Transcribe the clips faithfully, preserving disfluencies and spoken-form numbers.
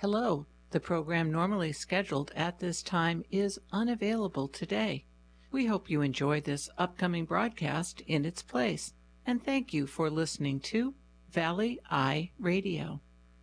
Hello. The program normally scheduled at this time is unavailable today. We hope you enjoy this upcoming broadcast in its place, and thank you for listening to Valley Eye Radio.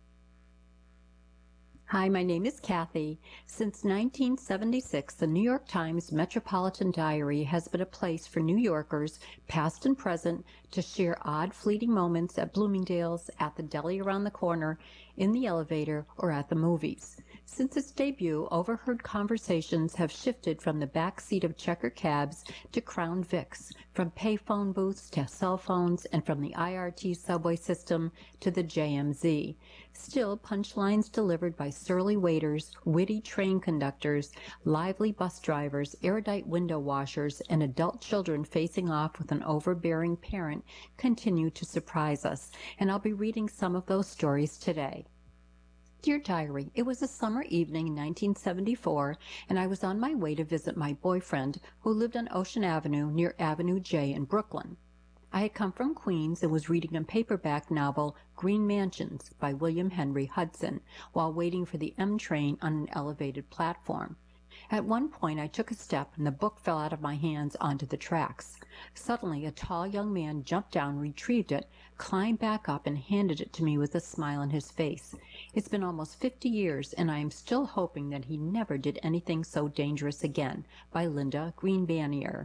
Hi, my name is Kathy. Since nineteen seventy-six, the New York Times Metropolitan Diary has been a place for New Yorkers, past and present, to share odd, fleeting moments at Bloomingdale's, at the deli around the corner, in the elevator, or at the movies. Since its debut, overheard conversations have shifted from the back seat of checker cabs to Crown Vics, from payphone booths to cell phones, and from the I R T subway system to the J M Z. Still, punchlines delivered by surly waiters, witty train conductors, lively bus drivers, erudite window washers, and adult children facing off with an overbearing parent continue to surprise us, and I'll be reading some of those stories today. Dear Diary, it was a summer evening in nineteen seventy-four, and I was on my way to visit my boyfriend, who lived on Ocean Avenue near Avenue J in Brooklyn. I had come from Queens and was reading a paperback novel, Green Mansions, by William Henry Hudson, while waiting for the M train on an elevated platform. At one point I took a step and the book fell out of my hands onto the tracks. Suddenly a tall young man jumped down, retrieved it, climbed back up, and handed it to me with a smile on his face. It's been almost fifty years, and I am still hoping that he never did anything so dangerous again. By Linda Green Bannier.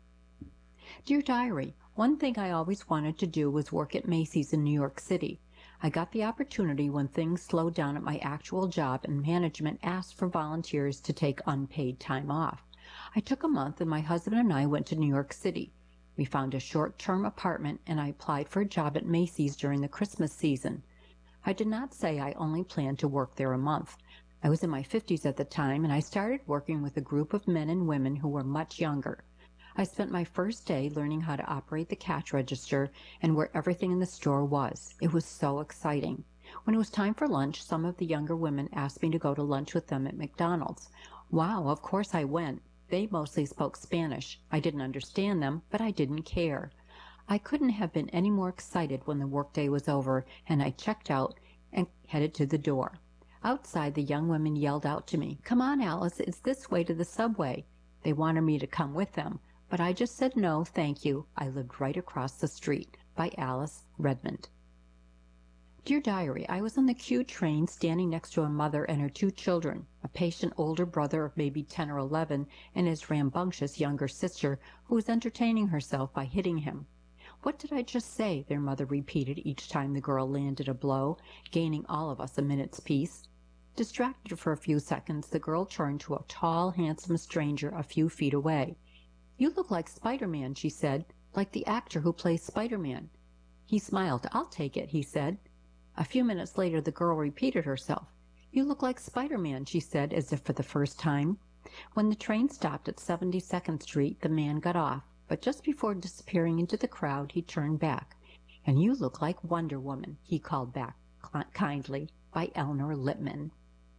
Dear Diary, one thing I always wanted to do was work at Macy's in New York City. I got the opportunity when things slowed down at my actual job and management asked for volunteers to take unpaid time off. I took a month and my husband and I went to New York City. We found a short-term apartment and I applied for a job at Macy's during the Christmas season. I did not say I only planned to work there a month. I was in my fifties at the time and I started working with a group of men and women who were much younger. I spent my first day learning how to operate the cash register and where everything in the store was. It was so exciting. When it was time for lunch, some of the younger women asked me to go to lunch with them at McDonald's. Wow, of course I went. They mostly spoke Spanish. I didn't understand them, but I didn't care. I couldn't have been any more excited when the workday was over, and I checked out and headed to the door. Outside, the young women yelled out to me, "Come on, Alice, it's this way to the subway." They wanted me to come with them. But I just said no, thank you. I lived right across the street. By Alice Redmond. Dear Diary, I was on the Q train standing next to a mother and her two children, a patient older brother of maybe ten or eleven, and his rambunctious younger sister, who was entertaining herself by hitting him. "What did I just say?" their mother repeated each time the girl landed a blow, gaining all of us a minute's peace. Distracted for a few seconds, the girl turned to a tall, handsome stranger a few feet away. "You look like Spider-Man," she said, "like the actor who plays Spider-Man." He smiled. "I'll take it," he said. A few minutes later the girl repeated herself. "You look like Spider-Man," she said, as if for the first time. When the train stopped at seventy-second Street, the man got off, but just before disappearing into the crowd, he turned back. "And you look like Wonder Woman," he called back kindly. By Eleanor Lippman.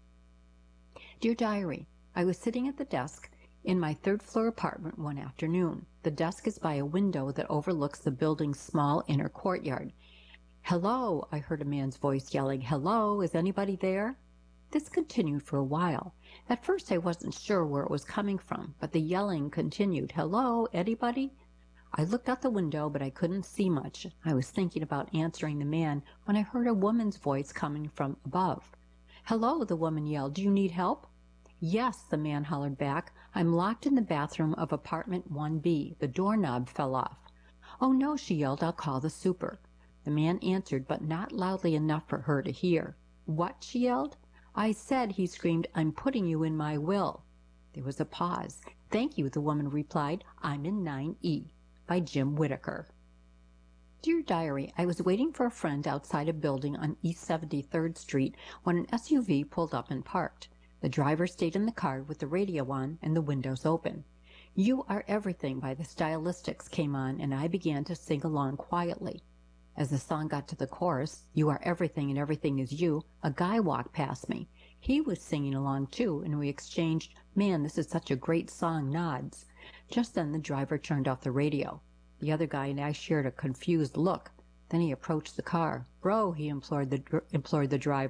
Dear Diary, I was sitting at the desk in my third-floor apartment one afternoon. The desk is by a window that overlooks the building's small inner courtyard. "Hello!" I heard a man's voice yelling. "Hello! Is anybody there?" This continued for a while. At first I wasn't sure where it was coming from, but the yelling continued. "Hello! Anybody?" I looked out the window, but I couldn't see much. I was thinking about answering the man when I heard a woman's voice coming from above. "Hello!" the woman yelled. "Do you need help?" "Yes," the man hollered back. "I'm locked in the bathroom of apartment one B. The doorknob fell off." "Oh no," she yelled. "I'll call the super." The man answered, but not loudly enough for her to hear. "What?" she yelled. "I said," he screamed, "I'm putting you in my will." There was a pause. "Thank you," the woman replied. "I'm in nine E. By Jim Whittaker. Dear Diary, I was waiting for a friend outside a building on East seventy-third Street when an S U V pulled up and parked. The driver stayed in the car with the radio on and the windows open. "You Are Everything" by the Stylistics came on, and I began to sing along quietly. As the song got to the chorus, "You are everything and everything is you," a guy walked past me. He was singing along too, and we exchanged, "Man, this is such a great song" nods. Just then the driver turned off the radio. The other guy and I shared a confused look. Then he approached the car. "Bro," he implored the, implored the driver,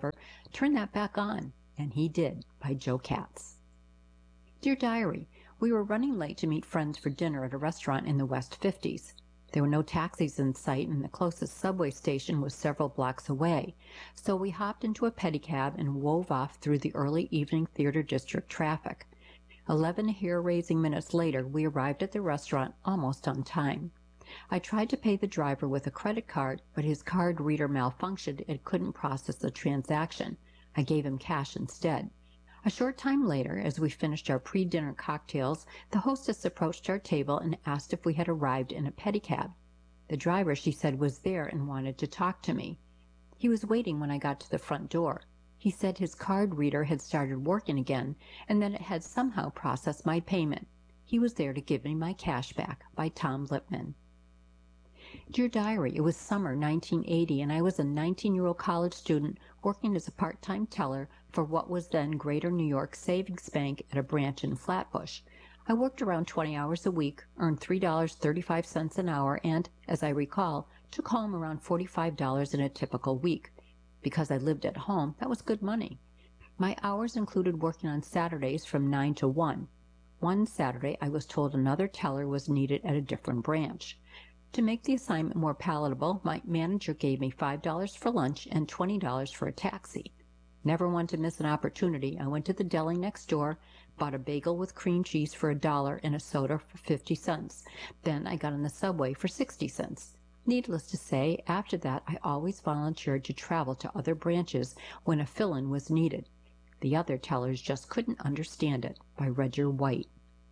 Turn that back on." And he did, by Joe Katz. Dear Diary, we were running late to meet friends for dinner at a restaurant in the West fifties. There were no taxis in sight, and the closest subway station was several blocks away, so we hopped into a pedicab and wove off through the early evening theater district traffic. Eleven hair-raising minutes later, we arrived at the restaurant almost on time. I tried to pay the driver with a credit card, but his card reader malfunctioned and couldn't process the transaction. I gave him cash instead. A short time later, as we finished our pre-dinner cocktails, the hostess approached our table and asked if we had arrived in a pedicab. The driver, she said, was there and wanted to talk to me. He was waiting when I got to the front door. He said his card reader had started working again and that it had somehow processed my payment. He was there to give me my cash back. By Tom Lipman. Dear Diary, it was summer nineteen eighty, and I was a nineteen-year-old college student working as a part-time teller for what was then Greater New York Savings Bank at a branch in Flatbush. I worked around twenty hours a week, earned three dollars and thirty-five cents an hour, and, as I recall, took home around forty-five dollars in a typical week. Because I lived at home, that was good money. My hours included working on Saturdays from nine to one. One Saturday, I was told another teller was needed at a different branch. To make the assignment more palatable, my manager gave me five dollars for lunch and twenty dollars for a taxi. Never one to miss an opportunity, I went to the deli next door, bought a bagel with cream cheese for a dollar and a soda for fifty cents. Then I got on the subway for sixty cents. Needless to say, after that I always volunteered to travel to other branches when a fill-in was needed. The other tellers just couldn't understand it. By Roger White.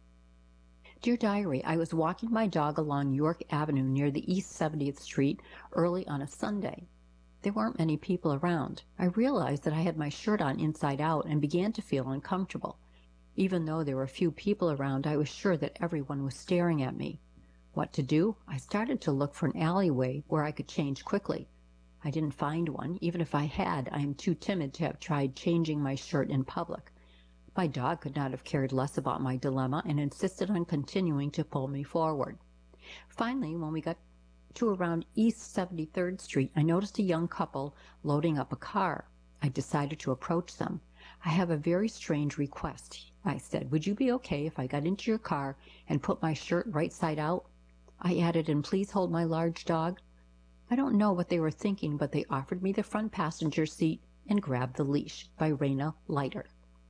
Dear Diary, I was walking my dog along York Avenue near the East seventieth Street early on a Sunday. There weren't many people around. I realized that I had my shirt on inside out and began to feel uncomfortable. Even though there were few people around, I was sure that everyone was staring at me. What to do? I started to look for an alleyway where I could change quickly. I didn't find one. Even if I had, I am too timid to have tried changing my shirt in public. My dog could not have cared less about my dilemma and insisted on continuing to pull me forward. Finally, when we got to around East seventy-third Street, I noticed a young couple loading up a car. I decided to approach them. "I have a very strange request," I said. "Would you be okay if I got into your car and put my shirt right side out?" I added, "And please hold my large dog." I don't know what they were thinking, but they offered me the front passenger seat and grabbed the leash. By Raina Leiter.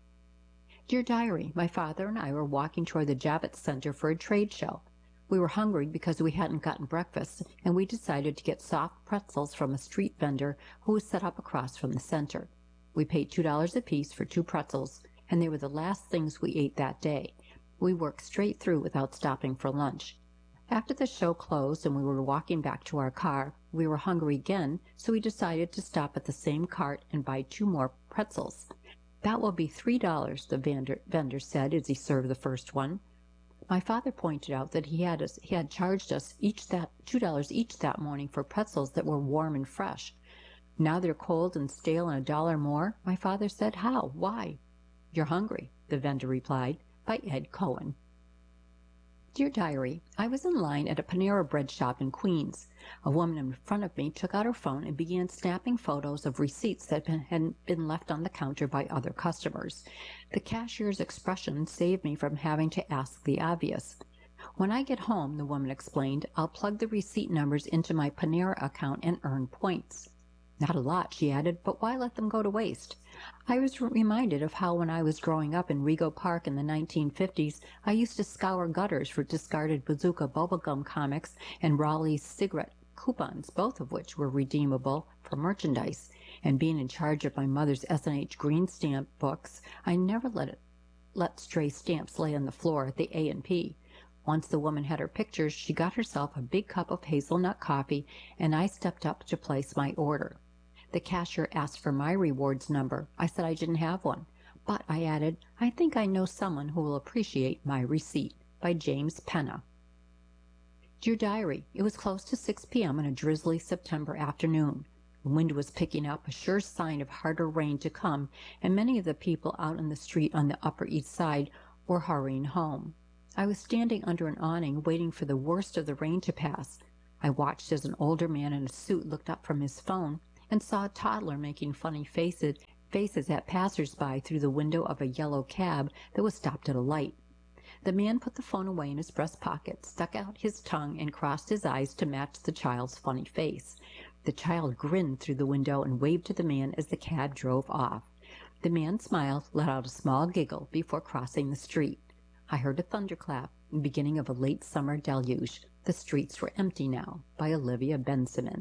Dear Diary, my father and I were walking toward the Javits Center for a trade show. We were hungry because we hadn't gotten breakfast, and we decided to get soft pretzels from a street vendor who was set up across from the center. We paid two dollars apiece for two pretzels, and they were the last things we ate that day. We worked straight through without stopping for lunch. After the show closed and we were walking back to our car, we were hungry again, so we decided to stop at the same cart and buy two more pretzels. "That will be three dollars, the vendor, vendor said as he served the first one. My father pointed out that he had, us, he had charged us each that two dollars each that morning for pretzels that were warm and fresh. "Now they're cold and stale and a dollar more?" my father said. "How? Why?" "You're hungry," the vendor replied. By Ed Cohen. Dear Diary, I was in line at a Panera Bread shop in Queens. A woman in front of me took out her phone and began snapping photos of receipts that had been left on the counter by other customers. The cashier's expression saved me from having to ask the obvious. "When I get home," the woman explained, "I'll plug the receipt numbers into my Panera account and earn points." Not a lot, she added, but why let them go to waste? I was reminded of how when I was growing up in Rego Park in the nineteen fifties, I used to scour gutters for discarded Bazooka bubblegum comics and Raleigh's cigarette coupons, both of which were redeemable for merchandise. And being in charge of my mother's S and H green stamp books, I never let it let stray stamps lay on the floor at the A and P. Once the woman had her pictures, she got herself a big cup of hazelnut coffee, and I stepped up to place my order. The cashier asked for my rewards number. I said I didn't have one, but I added, "I think I know someone who will appreciate my receipt." By James Penna. Dear Diary, it was close to six p m on a drizzly September afternoon. The wind was picking up, a sure sign of harder rain to come, and many of the people out in the street on the Upper East Side were hurrying home. I was standing under an awning waiting for the worst of the rain to pass. I watched as an older man in a suit looked up from his phone and saw a toddler making funny faces faces at passers-by through the window of a yellow cab that was stopped at a light. The man put the phone away in his breast pocket, stuck out his tongue, and crossed his eyes to match the child's funny face. The child grinned through the window and waved to the man as the cab drove off. The man smiled, let out a small giggle before crossing the street. I heard a thunderclap, the beginning of a late summer deluge. The streets were empty now, by Olivia Benjamin.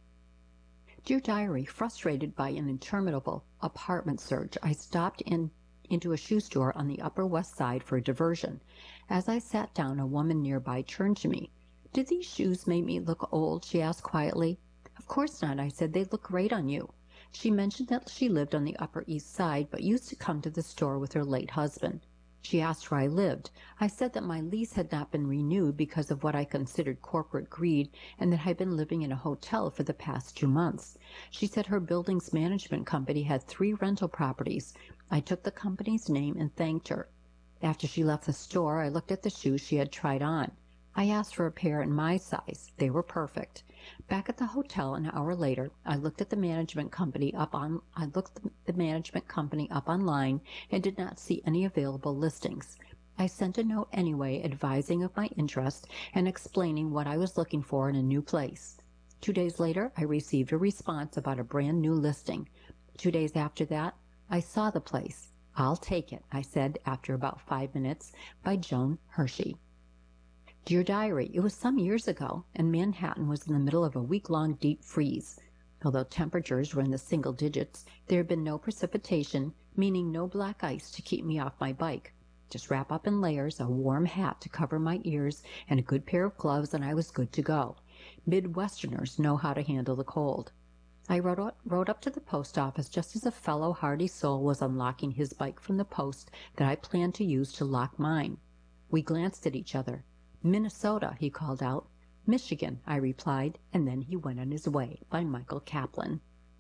Dear Diary, frustrated by an interminable apartment search, I stopped in into a shoe store on the Upper West Side for a diversion. As I sat down, a woman nearby turned to me. "Did these shoes make me look old?" she asked quietly. "Of course not," I said. "They look great on you." She mentioned that she lived on the Upper East Side, but used to come to the store with her late husband. She asked where I lived. I said that my lease had not been renewed because of what I considered corporate greed, and that I had been living in a hotel for the past two months. She said her building's management company had three rental properties. I took the company's name and thanked her. After she left the store, I looked at the shoes she had tried on. I asked for a pair in my size. They were perfect. Back at the hotel an hour later, I looked at the management company up on I looked the management company up online and did not see any available listings. I sent a note anyway, advising of my interest and explaining what I was looking for in a new place. Two days later, I received a response about a brand new listing. Two days after that, I saw the place. "I'll take it," I said after about five minutes, by Joan Hershey. Dear Diary, it was some years ago, and Manhattan was in the middle of a week-long deep freeze. Although temperatures were in the single digits, there had been no precipitation, meaning no black ice to keep me off my bike. Just wrap up in layers, a warm hat to cover my ears, and a good pair of gloves, and I was good to go. Midwesterners know how to handle the cold. I rode up, rode up to the post office just as a fellow hardy soul was unlocking his bike from the post that I planned to use to lock mine. We glanced at each other. "Minnesota," he called out. "Michigan," I replied, and then he went on his way, by Michael Kaplan.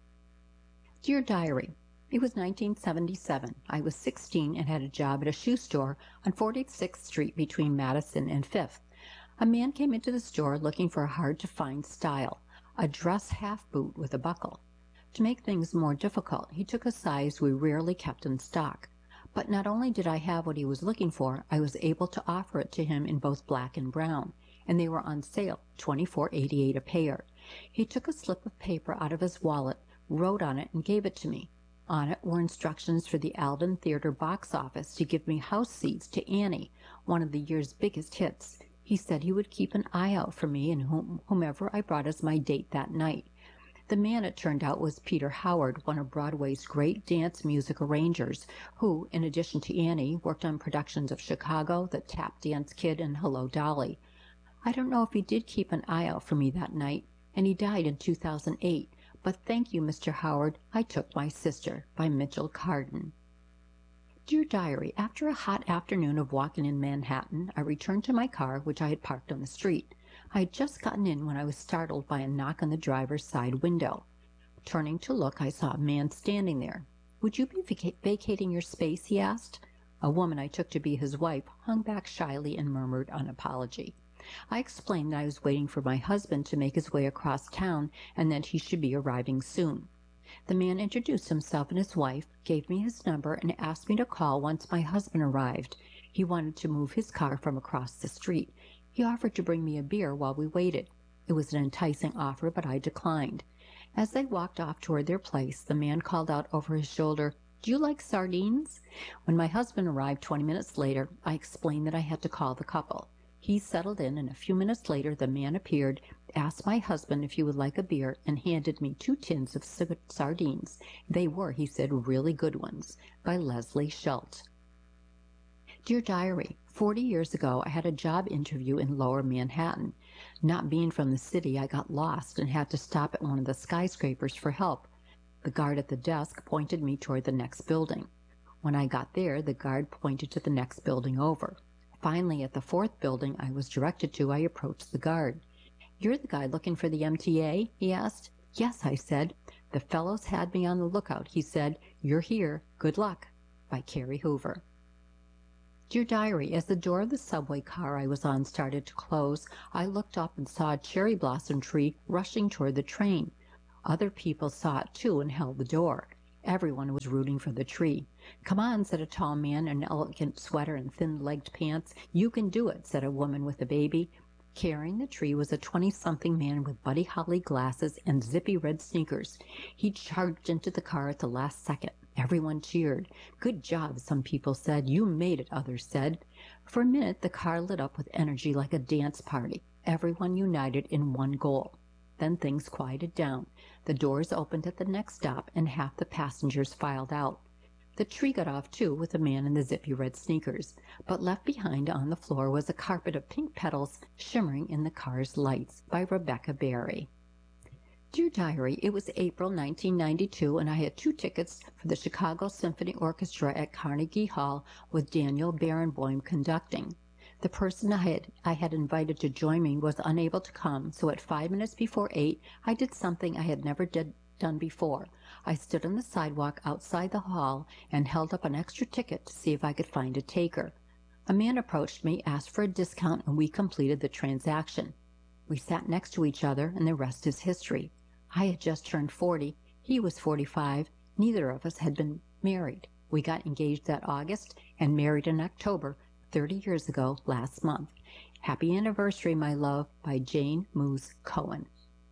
Dear Diary, it was nineteen seventy-seven. I was sixteen and had a job at a shoe store on forty-sixth Street between Madison and Fifth. A man came into the store looking for a hard-to-find style, a dress half-boot with a buckle. To make things more difficult, he took a size we rarely kept in stock. But not only did I have what he was looking for, I was able to offer it to him in both black and brown, and they were on sale, twenty-four eighty-eight a pair. He took a slip of paper out of his wallet, wrote on it, and gave it to me. On it were instructions for the Alden Theater box office to give me house seats to Annie, one of the year's biggest hits. He said he would keep an eye out for me and whom, whomever I brought as my date that night. The man, it turned out, was Peter Howard, one of Broadway's great dance music arrangers, who, in addition to Annie, worked on productions of Chicago, The Tap Dance Kid, and Hello, Dolly. I don't know if he did keep an eye out for me that night, and he died in two thousand eight, but thank you, Mister Howard, I took my sister, by Mitchell Carden. Dear Diary, after a hot afternoon of walking in Manhattan, I returned to my car, which I had parked on the street. I had just gotten in when I was startled by a knock on the driver's side window. Turning to look, I saw a man standing there. "Would you be vac- vacating your space?" he asked. A woman I took to be his wife hung back shyly and murmured an apology. I explained that I was waiting for my husband to make his way across town and that he should be arriving soon. The man introduced himself and his wife, gave me his number, and asked me to call once my husband arrived. He wanted to move his car from across the street. He offered to bring me a beer while we waited. It was an enticing offer, but I declined. As they walked off toward their place, the man called out over his shoulder, "Do you like sardines?" When my husband arrived twenty minutes later, I explained that I had to call the couple. He settled in, and a few minutes later the man appeared, asked my husband if he would like a beer, and handed me two tins of sardines. They were, he said, really good ones, by Leslie Schultz. Dear Diary, forty years ago I had a job interview in Lower Manhattan. Not being from the city, I got lost and had to stop at one of the skyscrapers for help. The guard at the desk pointed me toward the next building. When I got there, the guard pointed to the next building over. Finally, at the fourth building I was directed to, I approached the guard. "You're the guy looking for the M T A?" he asked. "Yes," I said. "The fellows had me on the lookout," he said. "You're here. Good luck." By Carrie Hoover. Dear Diary, as the door of the subway car I was on started to close, I looked up and saw a cherry blossom tree rushing toward the train. Other people saw it too and held the door. Everyone was rooting for the tree. "Come on," said a tall man in an elegant sweater and thin-legged pants. "You can do it," said a woman with a baby. Carrying the tree was a twenty-something man with Buddy Holly glasses and zippy red sneakers. He charged into the car at the last second. Everyone cheered. "Good job," some people said. "You made it," others said. For a minute the car lit up with energy like a dance party. Everyone united in one goal. Then things quieted down. The doors opened at the next stop, and half the passengers filed out. The tree got off, too, with the man in the zippy red sneakers. But left behind on the floor was a carpet of pink petals shimmering in the car's lights. By Rebecca Barry. Dear Diary, it was April nineteen ninety-two, and I had two tickets for the Chicago Symphony Orchestra at Carnegie Hall with Daniel Barenboim conducting. The person I had, I had invited to join me was unable to come, so at five minutes before eight, I did something I had never did, done before. I stood on the sidewalk outside the hall and held up an extra ticket to see if I could find a taker. A man approached me, asked for a discount, and we completed the transaction. We sat next to each other, and the rest is history. I had just turned forty. He was forty-five. Neither of us had been married. We got engaged that August and married in October, thirty years ago last month. Happy anniversary, my love, by Jane Moose Cohen.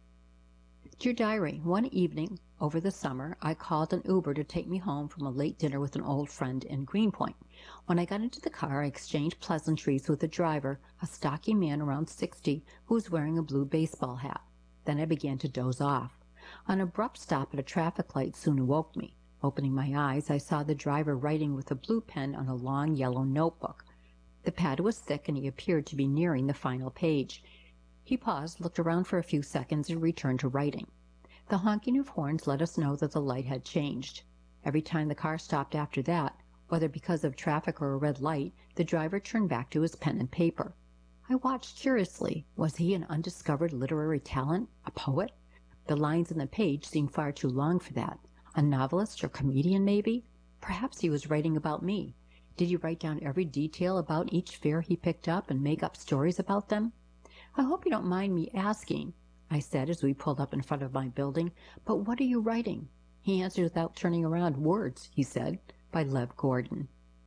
Dear Diary, one evening over the summer, I called an Uber to take me home from a late dinner with an old friend in Greenpoint. When I got into the car, I exchanged pleasantries with the driver, a stocky man around sixty, who was wearing a blue baseball hat. Then I began to doze off. An abrupt stop at a traffic light soon awoke me. Opening my eyes, I saw the driver writing with a blue pen on a long yellow notebook. The pad was thick, and he appeared to be nearing the final page. He paused, looked around for a few seconds, and returned to writing. The honking of horns let us know that the light had changed. Every time the car stopped after that, whether because of traffic or a red light, the driver turned back to his pen and paper. I watched curiously. Was he an undiscovered literary talent? A poet? The lines on the page seemed far too long for that. A novelist or comedian, maybe? Perhaps he was writing about me. Did he write down every detail about each fare he picked up and make up stories about them? "I hope you don't mind me asking," I said as we pulled up in front of my building, "but what are you writing?" He answered without turning around. "Words," he said, by Lev Gordon.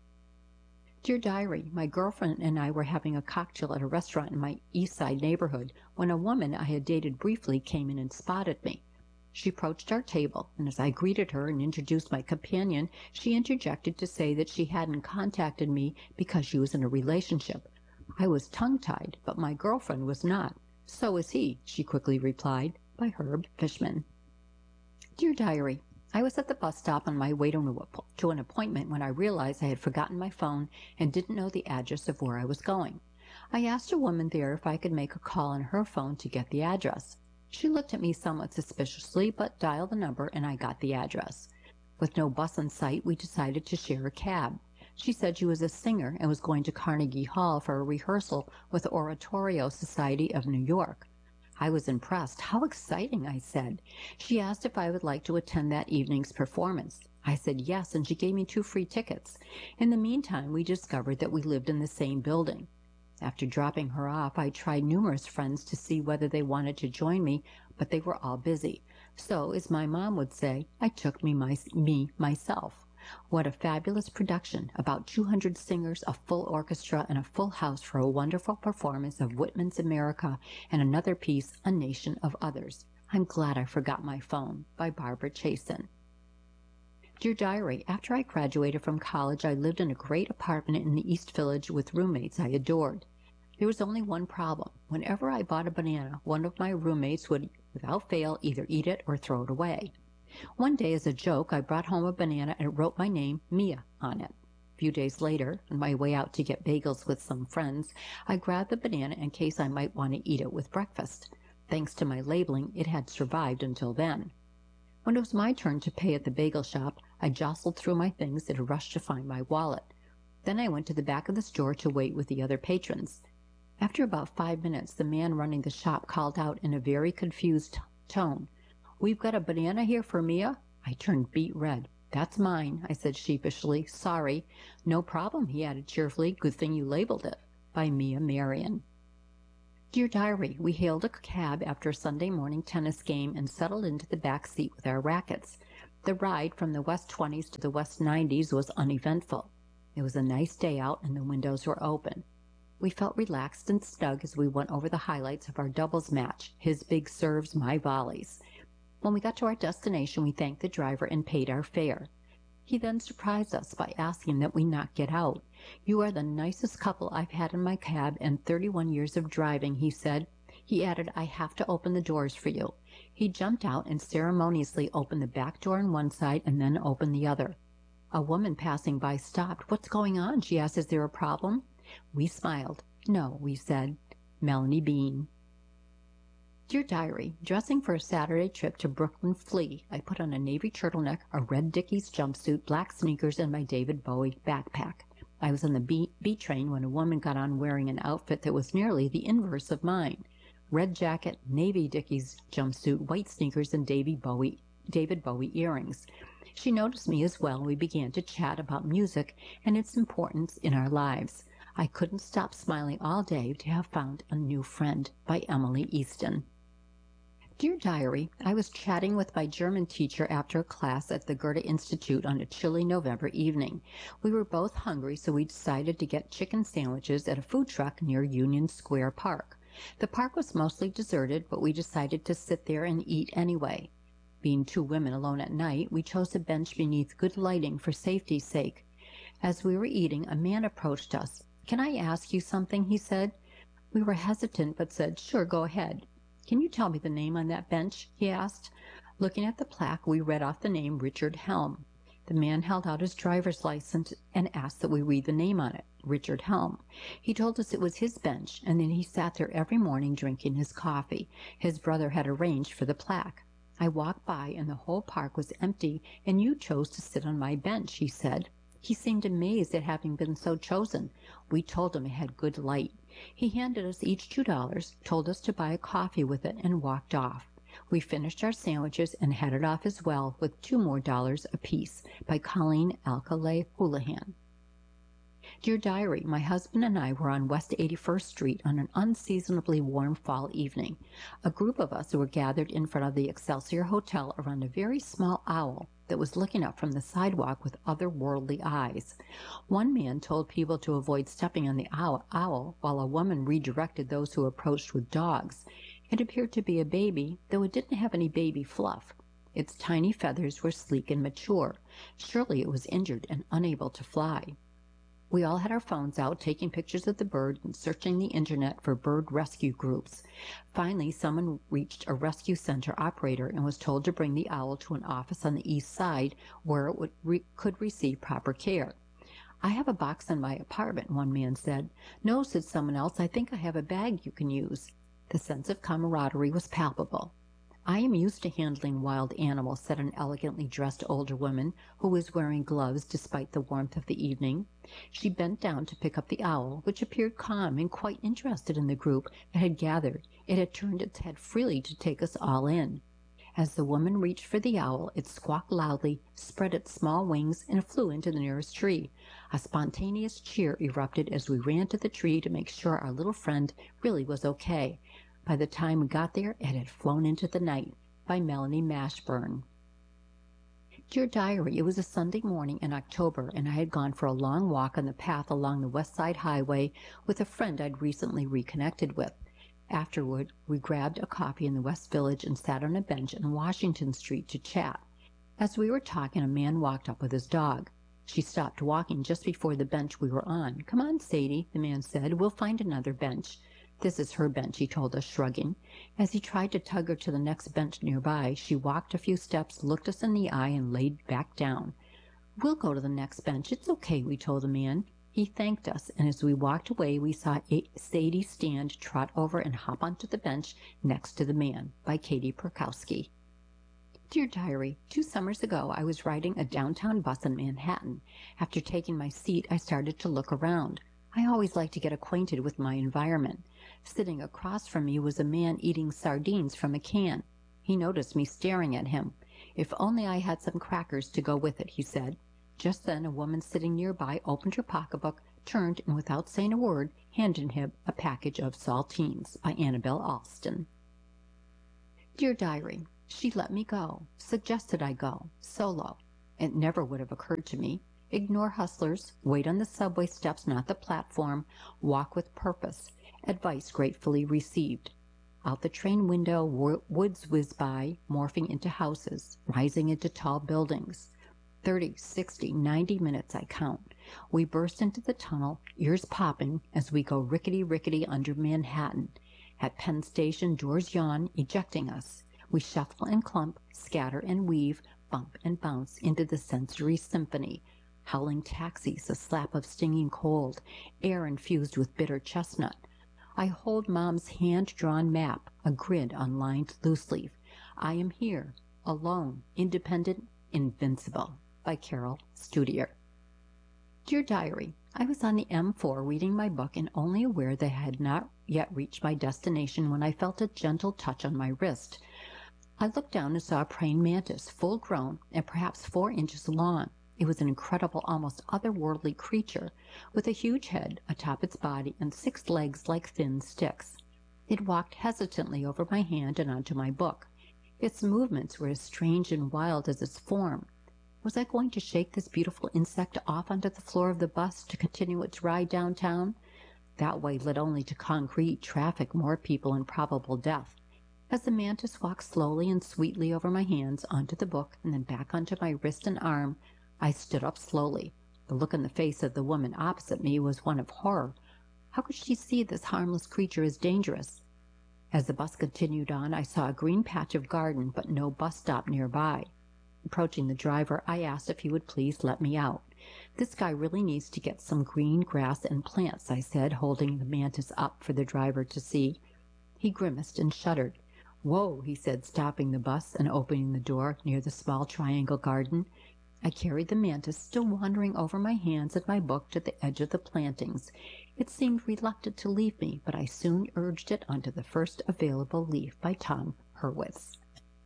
Dear Diary, my girlfriend and I were having a cocktail at a restaurant in my East Side neighborhood when a woman I had dated briefly came in and spotted me. She approached our table, and as I greeted her and introduced my companion, she interjected to say that she hadn't contacted me because she was in a relationship. I was tongue-tied, but my girlfriend was not. "So is he," she quickly replied, by Herb Fishman. Dear Diary, I was at the bus stop on my way to, to an appointment when I realized I had forgotten my phone and didn't know the address of where I was going. I asked a woman there if I could make a call on her phone to get the address. She looked at me somewhat suspiciously, but dialed the number and I got the address. With no bus in sight, we decided to share a cab. She said she was a singer and was going to Carnegie Hall for a rehearsal with the Oratorio Society of New York. I was impressed. "How exciting," I said. She asked if I would like to attend that evening's performance. I said yes, and she gave me two free tickets. In the meantime, we discovered that we lived in the same building. After dropping her off, I tried numerous friends to see whether they wanted to join me, but they were all busy. So, as my mom would say, I took me, my, me myself. What a fabulous production. About two hundred singers, a full orchestra, and a full house for a wonderful performance of Whitman's America and another piece, A Nation of Others. I'm glad I forgot my phone, by Barbara Chasen. Dear Diary, after I graduated from college, I lived in a great apartment in the East Village with roommates I adored. There was only one problem. Whenever I bought a banana, one of my roommates would, without fail, either eat it or throw it away. One day, as a joke, I brought home a banana and wrote my name, Mia, on it. A few days later, on my way out to get bagels with some friends, I grabbed the banana in case I might want to eat it with breakfast. Thanks to my labeling, it had survived until then. When it was my turn to pay at the bagel shop, I jostled through my things and rushed to find my wallet. Then I went to the back of the store to wait with the other patrons. After about five minutes, the man running the shop called out in a very confused tone, "We've got a banana here for Mia?" I turned beet red. "That's mine," I said sheepishly. "Sorry." "No problem," he added cheerfully. "Good thing you labeled it." By Mia Marion. Dear Diary, we hailed a cab after a Sunday morning tennis game and settled into the back seat with our rackets. The ride from the West twenties to the West nineties was uneventful. It was a nice day out and the windows were open. We felt relaxed and snug as we went over the highlights of our doubles match, his big serves, my volleys. When we got to our destination, we thanked the driver and paid our fare. He then surprised us by asking that we not get out. "You are the nicest couple I've had in my cab in thirty-one years of driving," he said. He added, "I have to open the doors for you." He jumped out and ceremoniously opened the back door on one side and then opened the other. A woman passing by stopped. "What's going on?" she asked. "Is there a problem?" We smiled. "No," we said. Melanie Bean. Dear Diary, dressing for a Saturday trip to Brooklyn Flea, I put on a navy turtleneck, a red Dickies jumpsuit, black sneakers, and my David Bowie backpack. I was on the B, B train when a woman got on wearing an outfit that was nearly the inverse of mine. Red jacket, navy Dickies jumpsuit, white sneakers, and David Bowie, David Bowie earrings. She noticed me as well. We began to chat about music and its importance in our lives. I couldn't stop smiling all day to have found a new friend. By Emily Easton. Dear Diary, I was chatting with my German teacher after a class at the Goethe Institute on a chilly November evening. We were both hungry, so we decided to get chicken sandwiches at a food truck near Union Square Park. The park was mostly deserted, but we decided to sit there and eat anyway. Being two women alone at night, we chose a bench beneath good lighting for safety's sake. As we were eating, a man approached us. "Can I ask you something?" he said. We were hesitant, but said, "Sure, go ahead." "Can you tell me the name on that bench?" he asked. Looking at the plaque, we read off the name Richard Helm. The man held out his driver's license and asked that we read the name on it, Richard Helm. He told us it was his bench, and that he sat there every morning drinking his coffee. His brother had arranged for the plaque. "I walked by, and the whole park was empty, and you chose to sit on my bench," he said. He seemed amazed at having been so chosen. We told him it had good light. He handed us each two dollars, told us to buy a coffee with it, and walked off. We finished our sandwiches and headed off as well with two more dollars apiece. By Colleen Alcalay Houlihan. Dear Diary, my husband and I were on West eighty-first Street on an unseasonably warm fall evening. A group of us were gathered in front of the Excelsior Hotel around a very small owl that was looking up from the sidewalk with otherworldly eyes. One man told people to avoid stepping on the owl, owl, while a woman redirected those who approached with dogs. It appeared to be a baby, though it didn't have any baby fluff. Its tiny feathers were sleek and mature. Surely it was injured and unable to fly. We all had our phones out, taking pictures of the bird and searching the internet for bird rescue groups. Finally, someone reached a rescue center operator and was told to bring the owl to an office on the east side where it would re could receive proper care. "I have a box in my apartment," one man said. "No," said someone else, "I think I have a bag you can use." The sense of camaraderie was palpable. "I am used to handling wild animals," said an elegantly dressed older woman who was wearing gloves despite the warmth of the evening. She bent down to pick up the owl, which appeared calm and quite interested in the group that had gathered. It had turned its head freely to take us all in. As the woman reached for the owl, it squawked loudly, spread its small wings, and flew into the nearest tree. A spontaneous cheer erupted as we ran to the tree to make sure our little friend really was okay. By the time we got there, it had flown into the night. By Melanie Mashburn. Dear Diary, it was a Sunday morning in October, and I had gone for a long walk on the path along the West Side Highway with a friend I'd recently reconnected with. Afterward, we grabbed a coffee in the West Village and sat on a bench on Washington Street to chat. As we were talking, a man walked up with his dog. She stopped walking just before the bench we were on. "Come on, Sadie," the man said. "We'll find another bench." "This is her bench," he told us, shrugging. As he tried to tug her to the next bench nearby, she walked a few steps, looked us in the eye, and laid back down. "We'll go to the next bench. It's okay," we told the man. He thanked us, and as we walked away, we saw Sadie stand, trot over, and hop onto the bench next to the man. By Katie Perkowski. Dear Diary, two summers ago, I was riding a downtown bus in Manhattan. After taking my seat, I started to look around. I always like to get acquainted with my environment. Sitting across from me was a man eating sardines from a can. He noticed me staring at him. "If only I had some crackers to go with it," he said. Just then a woman sitting nearby opened her pocketbook, turned, and without saying a word, handed him a package of saltines. By Annabelle Alston. Dear Diary, She let me go, suggested I go, solo. It never would have occurred to me. Ignore hustlers, wait on the subway steps, not the platform, walk with purpose. Advice gratefully received. Out the train window, woods whiz by, morphing into houses, rising into tall buildings. Thirty, sixty, ninety minutes I count. We burst into the tunnel, ears popping, as we go rickety-rickety under Manhattan. At Penn Station, doors yawn, ejecting us. We shuffle and clump, scatter and weave, bump and bounce into the sensory symphony. Howling taxis, a slap of stinging cold, air infused with bitter chestnut. I hold Mom's hand-drawn map, a grid unlined loose-leaf. I am here, alone, independent, invincible. By Carol Studier. Dear Diary, I was on the M four reading my book and only aware that I had not yet reached my destination when I felt a gentle touch on my wrist. I looked down and saw a praying mantis, full grown and perhaps four inches long. It was an incredible, almost otherworldly creature, with a huge head atop its body and six legs like thin sticks. It walked hesitantly over my hand and onto my book. Its movements were as strange and wild as its form. Was I going to shake this beautiful insect off onto the floor of the bus to continue its ride downtown? That way led only to concrete, traffic, more people, and probable death. As the mantis walked slowly and sweetly over my hands, onto the book, and then back onto my wrist and arm, I stood up slowly. The look on the face of the woman opposite me was one of horror. How could she see this harmless creature as dangerous? As the bus continued on, I saw a green patch of garden, but no bus stop nearby. Approaching the driver, I asked if he would please let me out. This guy really needs to get some green grass and plants, I said, holding the mantis up for the driver to see. He grimaced and shuddered. Whoa, he said, stopping the bus and opening the door near the small triangle garden. I carried the mantis, still wandering over my hands and my book, to the edge of the plantings. It seemed reluctant to leave me, but I soon urged it onto the first available leaf. By Tom Hurwitz.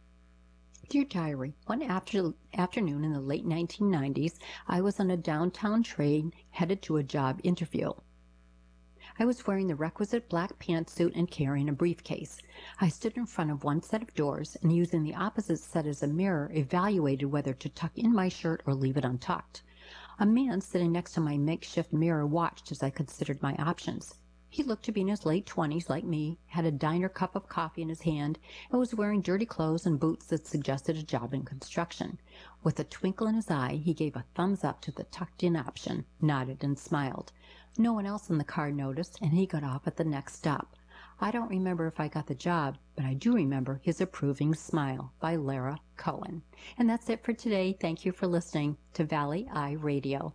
Dear Diary, one after, afternoon in the late nineteen nineties, I was on a downtown train headed to a job interview. I was wearing the requisite black pantsuit and carrying a briefcase. I stood in front of one set of doors and, using the opposite set as a mirror, evaluated whether to tuck in my shirt or leave it untucked. A man sitting next to my makeshift mirror watched as I considered my options. He looked to be in his late twenties, like me, had a diner cup of coffee in his hand, and was wearing dirty clothes and boots that suggested a job in construction. With a twinkle in his eye, he gave a thumbs up to the tucked-in option, nodded, and smiled. No one else in the car noticed, and he got off at the next stop. I don't remember if I got the job, but I do remember his approving smile. By Lara Cohen. And that's it for today. Thank you for listening to Valley Eye Radio.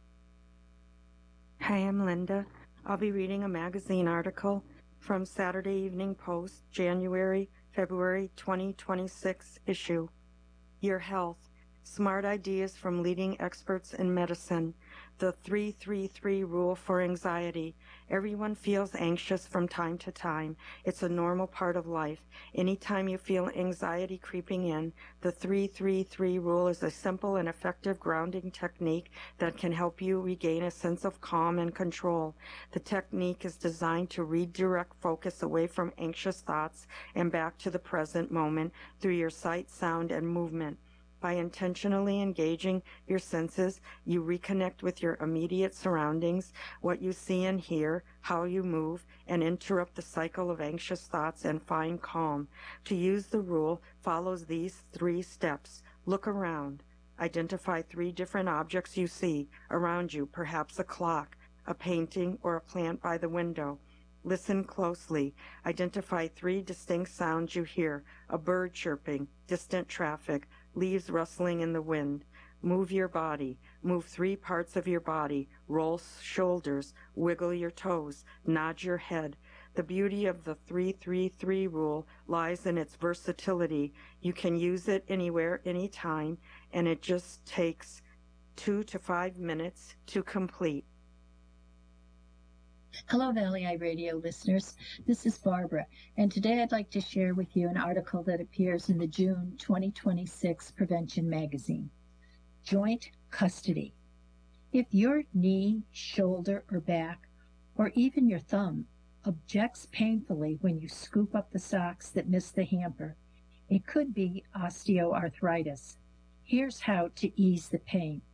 Hi, I'm Linda. I'll be reading a magazine article from Saturday Evening Post, January, February twenty twenty-six issue. Your Health. Smart ideas from leading experts in medicine. The three three three rule for anxiety. Everyone feels anxious from time to time. It's a normal part of life. Anytime you feel anxiety creeping in, the three three three rule is a simple and effective grounding technique that can help you regain a sense of calm and control. The technique is designed to redirect focus away from anxious thoughts and back to the present moment through your sight, sound, and movement. By intentionally engaging your senses, you reconnect with your immediate surroundings, what you see and hear, how you move, and interrupt the cycle of anxious thoughts and find calm. To use the rule, follows these three steps. Look around. Identify three different objects you see around you, perhaps a clock, a painting, or a plant by the window. Listen closely. Identify three distinct sounds you hear: a bird chirping, distant traffic, leaves rustling in the wind. Move your body. Move three parts of your body. Roll shoulders. Wiggle your toes. Nod your head. The beauty of the three three three rule lies in its versatility. You can use it anywhere, anytime, and it just takes two to five minutes to complete. Hello, Valley Eye Radio listeners. This is Barbara, and today I'd like to share with you an article that appears in the June twenty twenty-six Prevention Magazine. Joint custody. If your knee, shoulder, or back, or even your thumb, objects painfully when you scoop up the socks that miss the hamper, It could be osteoarthritis. Here's how to ease the pain.